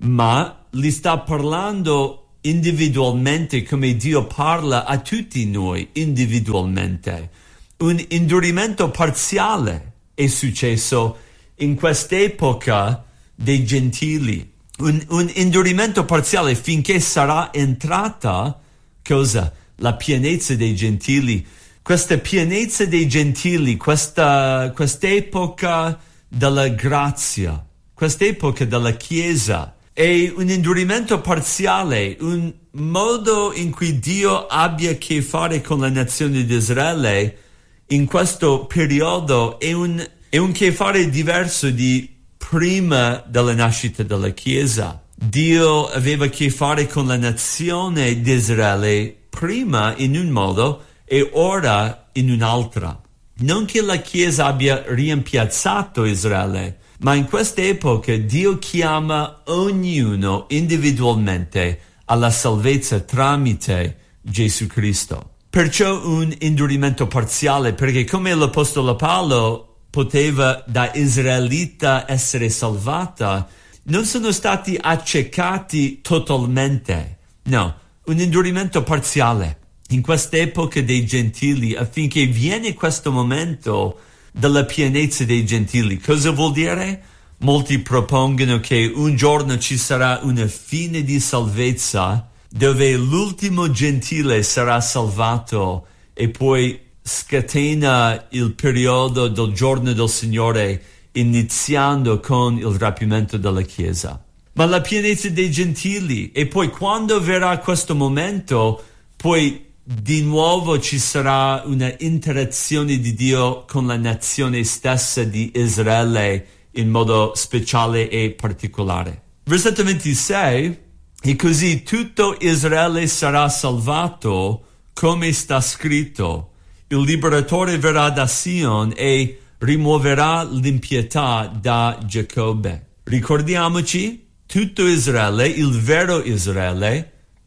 ma li sta parlando individualmente come Dio parla a tutti noi individualmente. Un indurimento parziale è successo in quest'epoca dei gentili. Un, un indurimento parziale finché sarà entrata, cosa? La pienezza dei gentili. Questa pienezza dei gentili, questa, quest'epoca della grazia, quest'epoca della Chiesa, è un indurimento parziale, un modo in cui Dio abbia a che fare con la nazione di Israele in questo periodo è un, è un che fare diverso di prima della nascita della Chiesa. Dio aveva a che fare con la nazione di Israele prima in un modo e ora in un'altra. Non che la Chiesa abbia rimpiazzato Israele, ma in questa epoca Dio chiama ognuno individualmente alla salvezza tramite Gesù Cristo. Perciò un indurimento parziale, perché come l'Apostolo Paolo poteva da israelita essere salvata, non sono stati accecati totalmente. No, un indurimento parziale in quest'epoca dei gentili, affinché viene questo momento della pienezza dei gentili. Cosa vuol dire? Molti propongono che un giorno ci sarà una fine di salvezza dove l'ultimo gentile sarà salvato e poi scatena il periodo del giorno del Signore iniziando con il rapimento della Chiesa. Ma la pienezza dei gentili, e poi quando verrà questo momento, poi di nuovo ci sarà una interazione di Dio con la nazione stessa di Israele in modo speciale e particolare. Versetto ventisei, e così tutto Israele sarà salvato come sta scritto. Il liberatore verrà da Sion e rimuoverà l'impietà da Giacobbe. Ricordiamoci, tutto Israele, il vero Israele,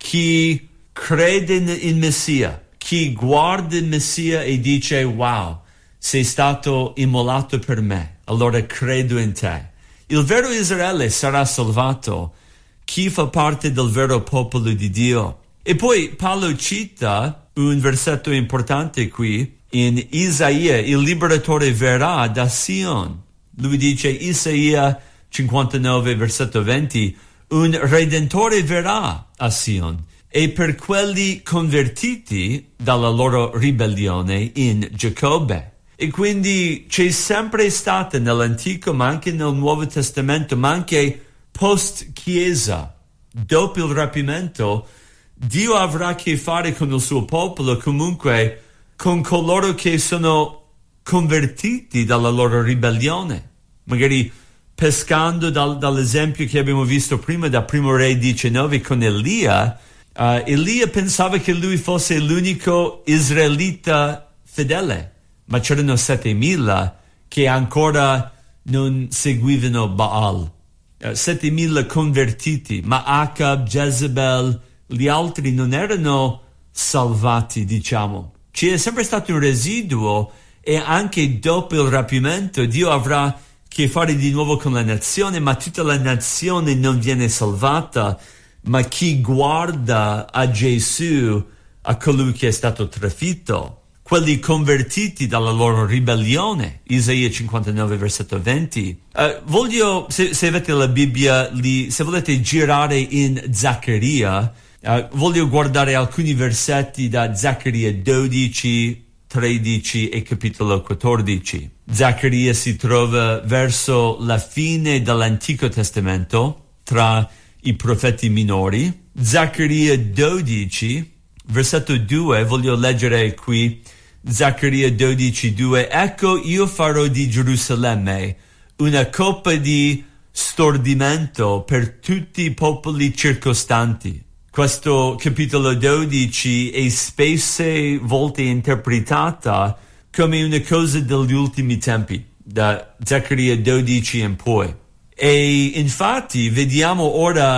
chi crede in Messia, chi guarda il Messia e dice wow, sei stato immolato per me, allora credo in te. Il vero Israele sarà salvato, chi fa parte del vero popolo di Dio. E poi Paolo cita un versetto importante qui in Isaia, il liberatore verrà da Sion. Lui dice, Isaia cinquantanove, versetto venti, un redentore verrà a Sion. E per quelli convertiti dalla loro ribellione in Giacobbe. E quindi c'è sempre stata nell'Antico, ma anche nel Nuovo Testamento, ma anche post-Chiesa, dopo il rapimento, Dio avrà a che fare con il suo popolo, comunque con coloro che sono convertiti dalla loro ribellione. Magari pescando dal, dall'esempio che abbiamo visto prima da Primo Re diciannove con Elia, Uh, Elia pensava che lui fosse l'unico israelita fedele, ma c'erano settemila che ancora non seguivano Baal. Uh, settemila convertiti, ma Acab, Jezebel, gli altri non erano salvati, diciamo. C'è sempre stato un residuo e anche dopo il rapimento Dio avrà a che fare di nuovo con la nazione, ma tutta la nazione non viene salvata. Ma chi guarda a Gesù, a colui che è stato trafitto, quelli convertiti dalla loro ribellione, Isaia cinquantanove, versetto venti. Uh, voglio, se, se avete la Bibbia, lì, se volete girare in Zaccaria, uh, voglio guardare alcuni versetti da Zaccaria dodici, tredici e capitolo quattordici. Zaccaria si trova verso la fine dell'Antico Testamento, tra i profeti minori. Zaccaria dodici, versetto due, voglio leggere qui, Zaccaria dodici, due, ecco io farò di Gerusalemme una coppa di stordimento per tutti i popoli circostanti. Questo capitolo dodici è spesse volte interpretata come una cosa degli ultimi tempi, da Zaccaria dodici in poi. E infatti vediamo ora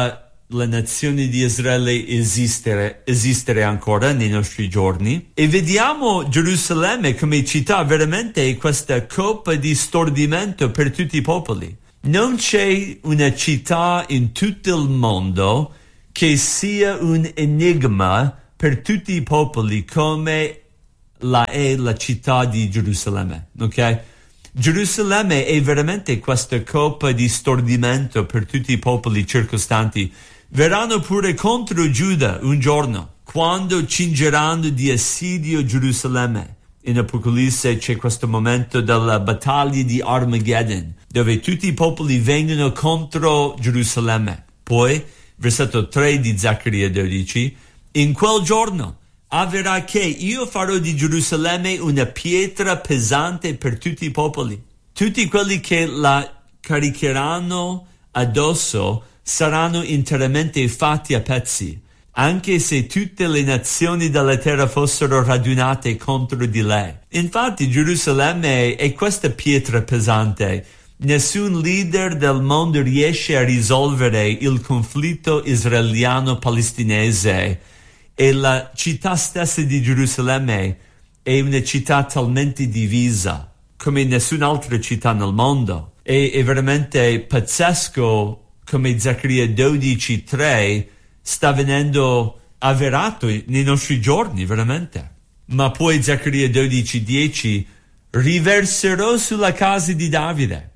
la nazione di Israele esistere, esistere ancora nei nostri giorni, e vediamo Gerusalemme come città veramente questa coppa di stordimento per tutti i popoli. Non c'è una città in tutto il mondo che sia un enigma per tutti i popoli come la è la città di Gerusalemme, ok? Gerusalemme è veramente questa coppa di stordimento per tutti i popoli circostanti. Verranno pure contro Giuda un giorno, quando cingeranno di assedio Gerusalemme. In Apocalisse c'è questo momento della battaglia di Armageddon, dove tutti i popoli vengono contro Gerusalemme. Poi, versetto tre di Zaccaria dodici, in quel giorno avverrà che io farò di Gerusalemme una pietra pesante per tutti i popoli. Tutti quelli che la caricheranno addosso saranno interamente fatti a pezzi, anche se tutte le nazioni della terra fossero radunate contro di lei. Infatti Gerusalemme è questa pietra pesante. Nessun leader del mondo riesce a risolvere il conflitto israeliano-palestinese, e la città stessa di Gerusalemme è una città talmente divisa come nessun'altra città nel mondo. E è veramente pazzesco come Zaccaria dodici tre sta venendo avverato nei nostri giorni, veramente. Ma poi Zaccaria dodici dieci, riverserò sulla casa di Davide.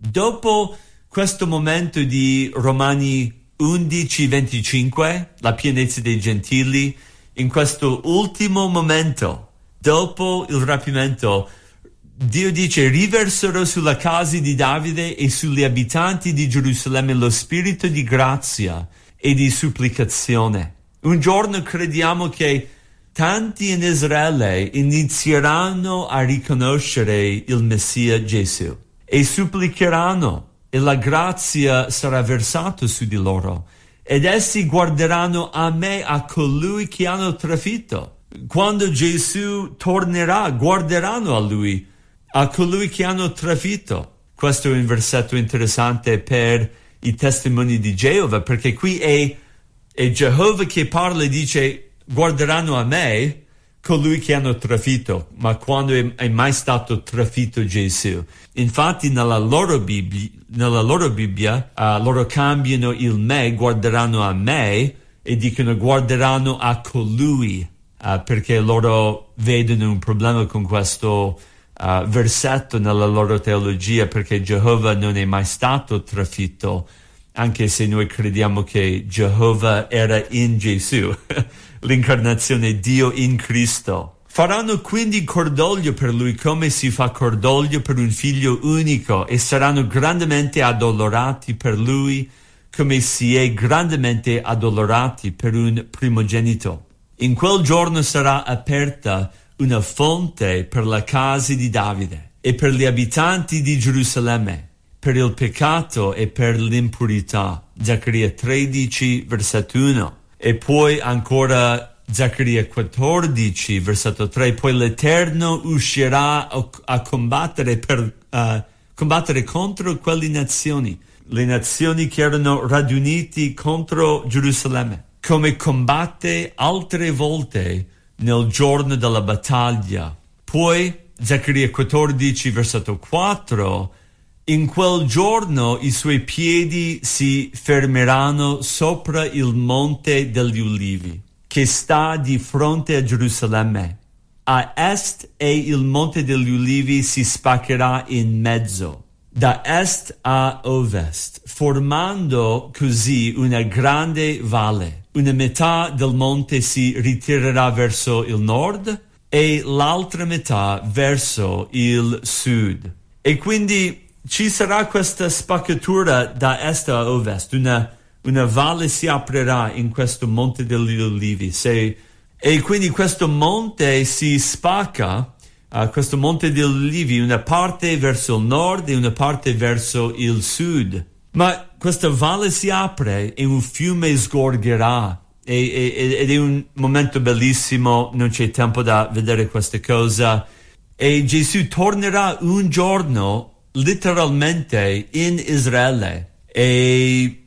Dopo questo momento di Romani undici venticinque, la pienezza dei gentili, in questo ultimo momento, dopo il rapimento, Dio dice: riverserò sulla casa di Davide e sugli abitanti di Gerusalemme lo spirito di grazia e di supplicazione. Un giorno crediamo che tanti in Israele inizieranno a riconoscere il Messia Gesù e supplicheranno, e la grazia sarà versata su di loro, ed essi guarderanno a me, a colui che hanno trafitto. Quando Gesù tornerà, guarderanno a lui, a colui che hanno trafitto. Questo è un versetto interessante per i testimoni di Geova, perché qui è, è Geova che parla e dice: guarderanno a me colui che hanno trafitto. Ma quando è, è mai stato trafitto Gesù? Infatti nella loro Bibbia, nella loro Bibbia uh, loro cambiano il me, guarderanno a me, e dicono guarderanno a colui, uh, perché loro vedono un problema con questo uh, versetto nella loro teologia, perché Geova non è mai stato trafitto, anche se noi crediamo che Geova era in Gesù, l'incarnazione, Dio in Cristo. Faranno quindi cordoglio per lui come si fa cordoglio per un figlio unico, e saranno grandemente addolorati per lui come si è grandemente addolorati per un primogenito. In quel giorno sarà aperta una fonte per la casa di Davide e per gli abitanti di Gerusalemme, per il peccato e per l'impurità. Zaccaria tredici, versetto uno. E poi ancora Zaccaria quattordici, versetto tre, poi l'Eterno uscirà a, a combattere per uh, combattere contro quelle nazioni, le nazioni che erano radunite contro Gerusalemme, come combatte altre volte nel giorno della battaglia. Poi Zaccaria quattordici, versetto quattro, in quel giorno i suoi piedi si fermeranno sopra il monte degli Ulivi, che sta di fronte a Gerusalemme. A est e il monte degli Ulivi si spaccherà in mezzo, da est a ovest, formando così una grande valle. Una metà del monte si ritirerà verso il nord e l'altra metà verso il sud. E quindi ci sarà questa spaccatura da est a ovest, una, una valle si aprirà in questo monte degli Ulivi, se, e quindi questo monte si spacca, uh, questo monte degli Ulivi, una parte verso il nord e una parte verso il sud. Ma questa valle si apre e un fiume sgorgerà, e, e, ed è un momento bellissimo, non c'è tempo da vedere questa cosa, e Gesù tornerà un giorno letteralmente in Israele, e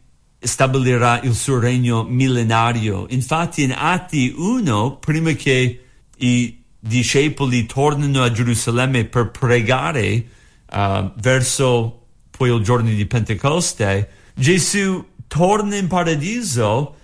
stabilirà il suo regno millenario. Infatti in Atti uno, prima che i discepoli tornano a Gerusalemme per pregare uh, verso poi il giorno di Pentecoste, Gesù torna in paradiso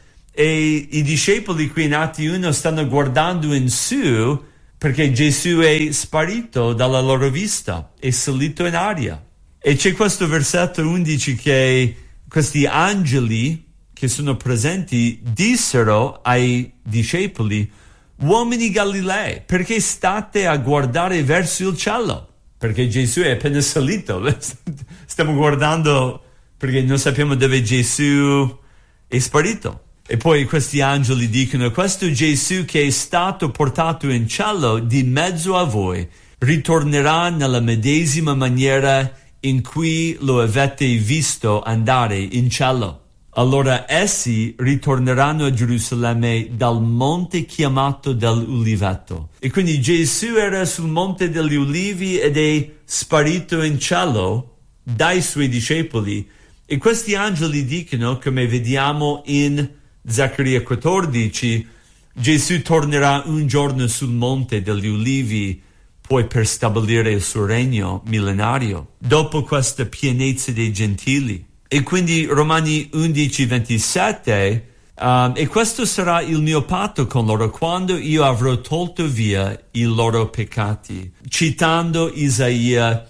e i discepoli qui in Atti uno stanno guardando in su perché Gesù è sparito dalla loro vista, è salito in aria. E c'è questo versetto undici che questi angeli che sono presenti dissero ai discepoli: uomini Galilei, perché state a guardare verso il cielo? Perché Gesù è appena salito. Stiamo guardando perché non sappiamo dove Gesù è sparito. E poi questi angeli dicono: questo Gesù che è stato portato in cielo di mezzo a voi ritornerà nella medesima maniera in cui lo avete visto andare in cielo. Allora essi ritorneranno a Gerusalemme dal monte chiamato dell'Uliveto. E quindi Gesù era sul monte degli Ulivi ed è sparito in cielo dai suoi discepoli. E questi angeli dicono, come vediamo in Zaccaria quattordici, Gesù tornerà un giorno sul monte degli Ulivi, poi per stabilire il suo regno millenario, dopo questa pienezza dei gentili. E quindi Romani undici ventisette, um, e questo sarà il mio patto con loro quando io avrò tolto via i loro peccati. Citando Isaia,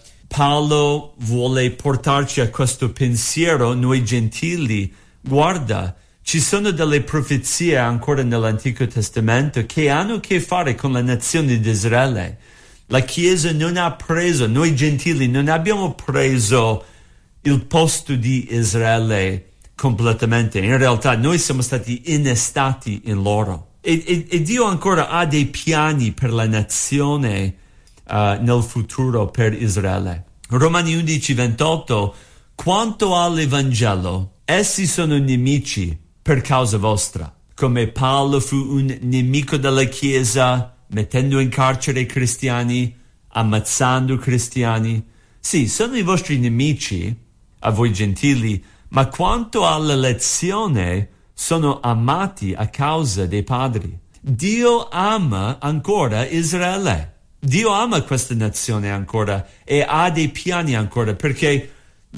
Paolo vuole portarci a questo pensiero, noi gentili. Guarda, ci sono delle profezie ancora nell'Antico Testamento che hanno a che fare con la nazione di Israele. La Chiesa non ha preso, noi gentili non abbiamo preso il posto di Israele completamente. In realtà noi siamo stati innestati in loro. E, e, e Dio ancora ha dei piani per la nazione uh, nel futuro per Israele. Romani undici ventotto, quanto all'Evangelo, essi sono nemici per causa vostra. Come Paolo fu un nemico della Chiesa, mettendo in carcere cristiani, ammazzando cristiani. Sì, sono i vostri nemici, a voi gentili, ma quanto all'elezione sono amati a causa dei padri. Dio ama ancora Israele. Dio ama questa nazione ancora e ha dei piani ancora, perché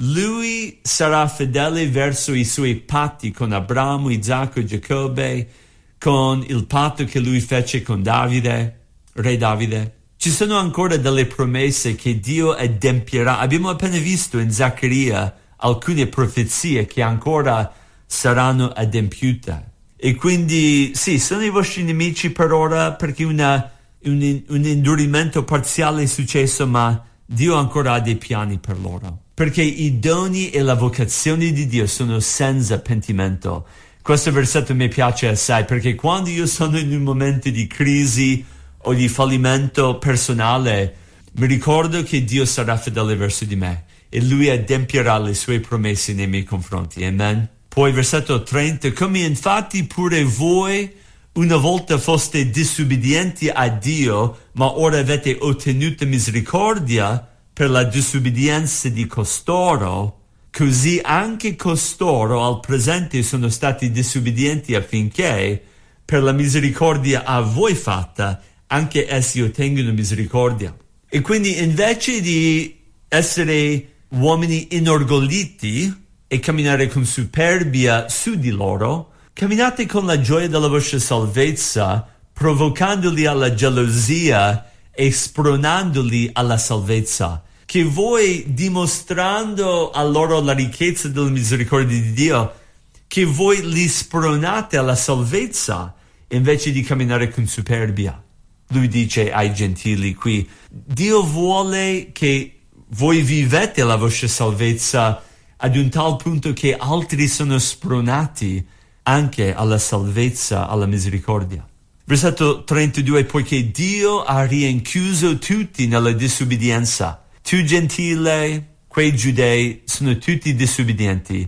Lui sarà fedele verso i suoi patti con Abramo, Isacco e Giacobbe, con il patto che Lui fece con Davide, re Davide. Ci sono ancora delle promesse che Dio adempierà. Abbiamo appena visto in Zaccaria alcune profezie che ancora saranno adempiute. E quindi, sì, sono i vostri nemici per ora perché una, un, un indurimento parziale è successo, ma Dio ancora ha dei piani per loro. Perché i doni e la vocazione di Dio sono senza pentimento. Questo versetto mi piace assai perché quando io sono in un momento di crisi o di fallimento personale, mi ricordo che Dio sarà fedele verso di me e Lui adempierà le sue promesse nei miei confronti. Amen. Poi versetto trenta, come infatti pure voi una volta foste disobbedienti a Dio, ma ora avete ottenuto misericordia per la disobbedienza di costoro, così anche costoro al presente sono stati disobbedienti affinché, per la misericordia a voi fatta, anche essi ottengono misericordia. E quindi invece di essere uomini inorgogliti e camminare con superbia su di loro, camminate con la gioia della vostra salvezza, provocandoli alla gelosia e spronandoli alla salvezza. Che voi, dimostrando a loro la ricchezza della misericordia di Dio, che voi li spronate alla salvezza invece di camminare con superbia. Lui dice ai gentili qui, Dio vuole che voi vivete la vostra salvezza ad un tal punto che altri sono spronati anche alla salvezza, alla misericordia. Versetto trentadue, poiché Dio ha rinchiuso tutti nella disobbedienza. Tu gentile, quei giudei sono tutti disobbedienti,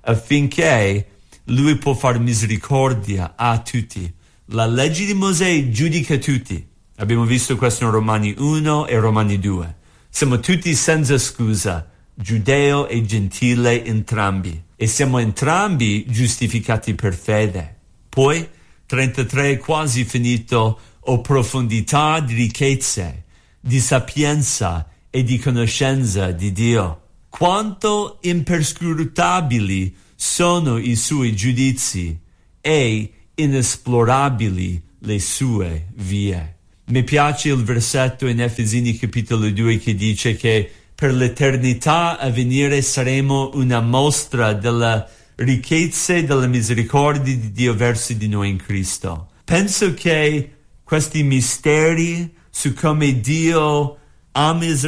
affinché Lui può fare misericordia a tutti. La legge di Mosè giudica tutti. Abbiamo visto questo in Romani uno e Romani due. Siamo tutti senza scusa, giudeo e gentile entrambi. e siamo entrambi giustificati per fede. Poi, trentatré, quasi finito, o profondità di ricchezze, di sapienza e di conoscenza di Dio. Quanto imperscrutabili sono i suoi giudizi e inesplorabili le sue vie. Mi piace il versetto in Efesini capitolo due che dice che per l'eternità a venire saremo una mostra della ricchezza e della misericordia di Dio verso di noi in Cristo. Penso che questi misteri su come Dio ama Israele